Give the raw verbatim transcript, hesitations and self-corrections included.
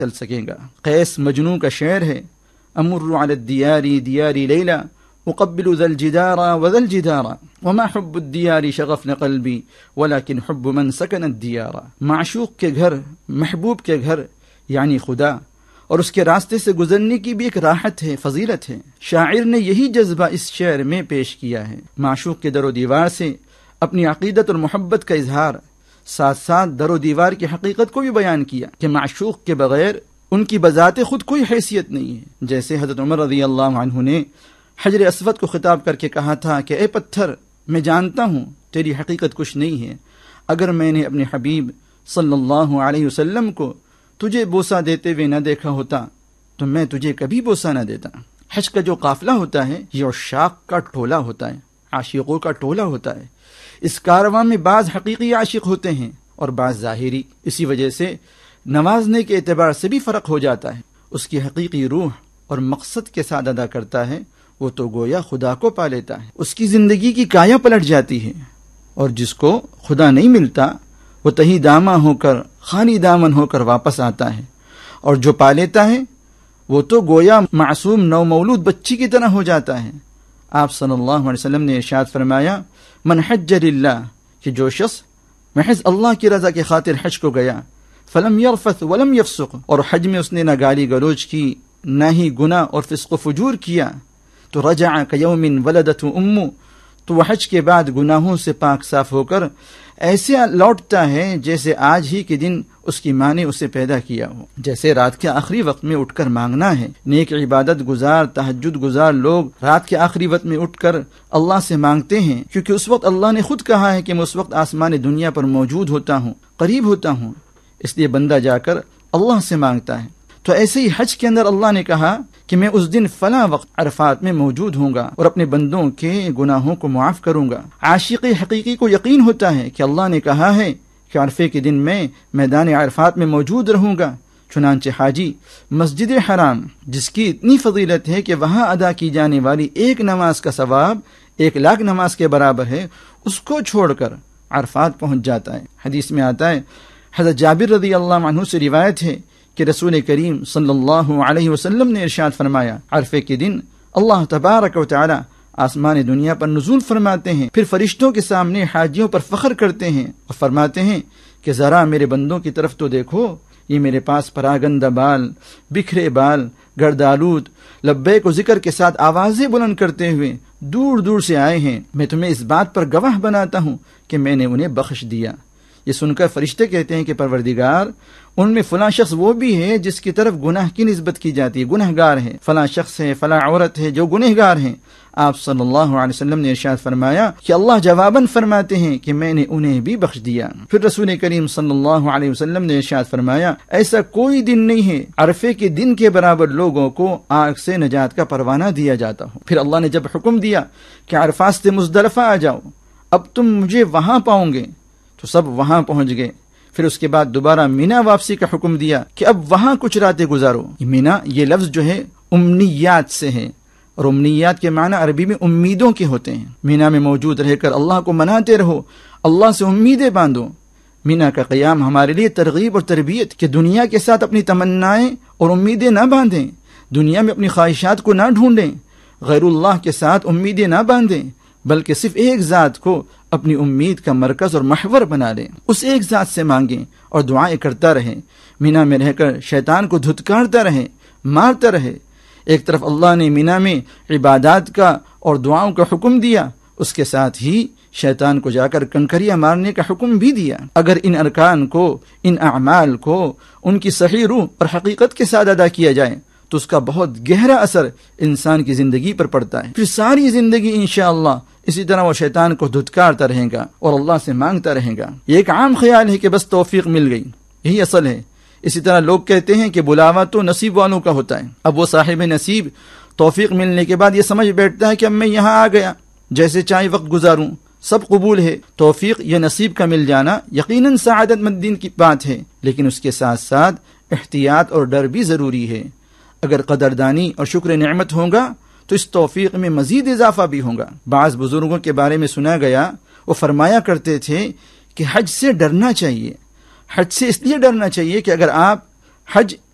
چل سکے گا۔ قیس مجنوں کا شعر ہے، امر علی الدیار دیار لیلا اقبل ذا الجدار وذا الجدار وما حب الدیار شغفن قلبی ولكن حب من سکن الدیار۔ معشوق کے گھر، محبوب کے گھر یعنی خدا، اور اس کے راستے سے گزرنے کی بھی ایک راحت ہے، فضیلت ہے۔ شاعر نے یہی جذبہ اس شعر میں پیش کیا ہے، معشوق کے در و دیوار سے اپنی عقیدت اور محبت کا اظہار، ساتھ ساتھ در و دیوار کی حقیقت کو بھی بیان کیا کہ معشوق کے بغیر ان کی بذات خود کوئی حیثیت نہیں ہے۔ جیسے حضرت عمر رضی اللہ عنہ نے حجر اسود کو خطاب کر کے کہا تھا کہ اے پتھر، میں جانتا ہوں تیری حقیقت کچھ نہیں ہے، اگر میں نے اپنے حبیب صلی اللہ علیہ وسلم کو تجھے بوسہ دیتے ہوئے نہ دیکھا ہوتا تو میں تجھے کبھی بوسہ نہ دیتا۔ حج کا جو قافلہ ہوتا ہے یہ عشاق کا ٹولہ ہوتا ہے، عاشقوں کا ٹولہ ہوتا ہے۔ اس کارواں میں بعض حقیقی عاشق ہوتے ہیں اور بعض ظاہری، اسی وجہ سے نوازنے کے اعتبار سے بھی فرق ہو جاتا ہے۔ اس کی حقیقی روح اور مقصد کے ساتھ ادا کرتا ہے وہ تو گویا خدا کو پا لیتا ہے، اس کی زندگی کی کایا پلٹ جاتی ہے، اور جس کو خدا نہیں ملتا وہ تہی دامہ ہو کر خالی دامن ہو کر واپس آتا ہے، اور جو پا لیتا ہے وہ تو گویا معصوم نو مولود بچی کی طرح ہو جاتا ہے۔ آپ صلی اللہ علیہ وسلم نے ارشاد فرمایا، من حج للہ، کہ جو شخص محض اللہ کی رضا کی خاطر حج کو گیا، فلم یرفث ولم یفسق، اور حج میں اس نے نہ گالی گلوچ کی نہ ہی گناہ اور فسق و فجور کیا، تو رجع کیوم ولدت امہ، تو وہ حج کے بعد گناہوں سے پاک صاف ہو کر ایسے لوٹتا ہے جیسے آج ہی کے دن اس کی ماں نے اسے پیدا کیا ہو۔ جیسے رات کے آخری وقت میں اٹھ کر مانگنا ہے، نیک عبادت گزار تہجد گزار لوگ رات کے آخری وقت میں اٹھ کر اللہ سے مانگتے ہیں، کیونکہ اس وقت اللہ نے خود کہا ہے کہ میں اس وقت آسمان دنیا پر موجود ہوتا ہوں، قریب ہوتا ہوں، اس لیے بندہ جا کر اللہ سے مانگتا ہے۔ تو ایسے ہی حج کے اندر اللہ نے کہا کہ میں اس دن فلاں وقت عرفات میں موجود ہوں گا اور اپنے بندوں کے گناہوں کو معاف کروں گا۔ عاشق حقیقی کو یقین ہوتا ہے کہ اللہ نے کہا ہے کہ عرفے کے دن میں میدان عرفات میں موجود رہوں گا، چنانچہ حاجی مسجد حرام جس کی اتنی فضیلت ہے کہ وہاں ادا کی جانے والی ایک نماز کا ثواب ایک لاکھ نماز کے برابر ہے، اس کو چھوڑ کر عرفات پہنچ جاتا ہے۔ حدیث میں آتا ہے، حضرت جابر رضی اللہ عنہ سے روایت ہے کہ رسول کریم صلی اللہ علیہ وسلم نے ارشاد فرمایا، عرفے کے دن اللہ تبارک و تعالی آسمان دنیا پر نزول فرماتے ہیں، پھر فرشتوں کے سامنے حاجیوں پر فخر کرتے ہیں اور فرماتے ہیں کہ ذرا میرے بندوں کی طرف تو دیکھو، یہ میرے پاس پراگندہ بال، بکھرے بال، گردآلود، لبیک و ذکر کے ساتھ آوازیں بلند کرتے ہوئے دور دور سے آئے ہیں، میں تمہیں اس بات پر گواہ بناتا ہوں کہ میں نے انہیں بخش دیا۔ یہ سن کر فرشتے کہتے ہیں کہ پروردگار، ان میں فلاں شخص وہ بھی ہے جس کی طرف گناہ کی نسبت کی جاتی ہے، گناہ گار ہے، فلاں شخص ہے، فلاں عورت ہے جو گناہ گار ہیں۔ آپ صلی اللہ علیہ وسلم نے ارشاد فرمایا کہ اللہ جواباً فرماتے ہیں کہ میں نے انہیں بھی بخش دیا۔ پھر رسول کریم صلی اللہ علیہ وسلم نے ارشاد فرمایا، ایسا کوئی دن نہیں ہے عرفے کے دن کے برابر لوگوں کو آگ سے نجات کا پروانہ دیا جاتا ہو۔ پھر اللہ نے جب حکم دیا کہ عرفات سے مزدلفہ آ جاؤ، اب تم مجھے وہاں پاؤں گے، تو سب وہاں پہنچ گئے۔ پھر اس کے بعد دوبارہ مینا واپسی کا حکم دیا کہ اب وہاں کچھ راتیں گزارو۔ مینا یہ لفظ جو ہے امنیات سے ہے، اور امنیات کے معنی عربی میں امیدوں کے ہوتے ہیں۔ مینا میں موجود رہ کر اللہ کو مناتے رہو، اللہ سے امیدیں باندھو۔ مینا کا قیام ہمارے لیے ترغیب اور تربیت کہ دنیا کے ساتھ اپنی تمنائیں اور امیدیں نہ باندھیں، دنیا میں اپنی خواہشات کو نہ ڈھونڈیں، غیر اللہ کے ساتھ امیدیں نہ باندھیں، بلکہ صرف ایک ذات کو اپنی امید کا مرکز اور محور بنا لیں، اس ایک ذات سے مانگیں اور دعائیں کرتا رہیں۔ مینا میں رہ کر شیطان کو دھتکارتا رہے، مارتا رہے۔ ایک طرف اللہ نے مینا میں عبادات کا اور دعاؤں کا حکم دیا، اس کے ساتھ ہی شیطان کو جا کر کنکریاں مارنے کا حکم بھی دیا۔ اگر ان ارکان کو، ان اعمال کو ان کی صحیح روح اور حقیقت کے ساتھ ادا کیا جائے تو اس کا بہت گہرا اثر انسان کی زندگی پر پڑتا ہے۔ پھر ساری زندگی انشاءاللہ اسی طرح وہ شیطان کو دھتکارتا رہے گا اور اللہ سے مانگتا رہے گا۔ یہ ایک عام خیال ہے کہ بس توفیق مل گئی، یہی اصل ہے۔ اسی طرح لوگ کہتے ہیں کہ بلاوا تو نصیب والوں کا ہوتا ہے۔ اب وہ صاحب نصیب توفیق ملنے کے بعد یہ سمجھ بیٹھتا ہے کہ اب میں یہاں آ گیا، جیسے چاہے وقت گزاروں، سب قبول ہے۔ توفیق یا نصیب کا مل جانا یقیناً سعادت مندین کی بات ہے، لیکن اس کے ساتھ ساتھ احتیاط اور ڈر بھی ضروری ہے۔ اگر قدردانی اور شکر نعمت ہوگا تو اس توفیق میں مزید اضافہ بھی ہوگا۔ بعض بزرگوں کے بارے میں سنا گیا، وہ فرمایا کرتے تھے کہ حج سے ڈرنا چاہیے۔ حج سے اس لیے ڈرنا چاہیے کہ اگر آپ حج